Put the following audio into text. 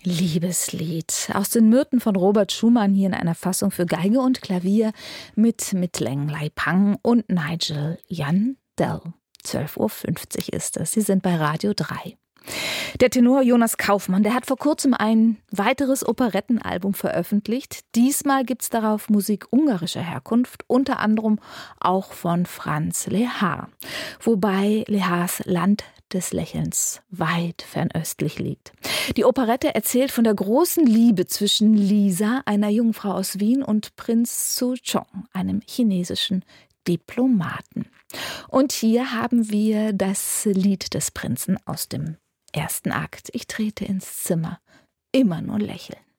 Liebeslied aus den Myrten von Robert Schumann, hier in einer Fassung für Geige und Klavier mit Leng Lai Pang und Nigel Yandell. 12:50 Uhr ist es. Sie sind bei Radio 3. Der Tenor Jonas Kaufmann, der hat vor kurzem ein weiteres Operettenalbum veröffentlicht. Diesmal gibt's darauf Musik ungarischer Herkunft, unter anderem auch von Franz Lehár. Wobei Lehárs Land des Lächelns weit fernöstlich liegt. Die Operette erzählt von der großen Liebe zwischen Lisa, einer jungen Frau aus Wien, und Prinz Su-chong, einem chinesischen Diplomaten. Und hier haben wir das Lied des Prinzen aus dem ersten Akt. Ich trete ins Zimmer, immer nur lächeln.